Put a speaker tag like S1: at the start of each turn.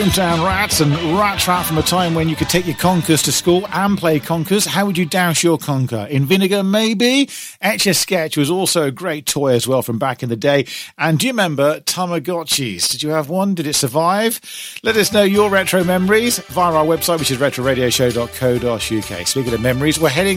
S1: Boomtown Rats and Rat Trap from a time when you could take your conkers to school and play conkers. How would you douse your conker? In vinegar, maybe? Etch-a-Sketch was also a great toy as well from back in the day. And do you remember Tamagotchis? Did you have one? Did it survive? Let us know your retro memories via our website, which is retroradioshow.co.uk. Speaking of memories, we're heading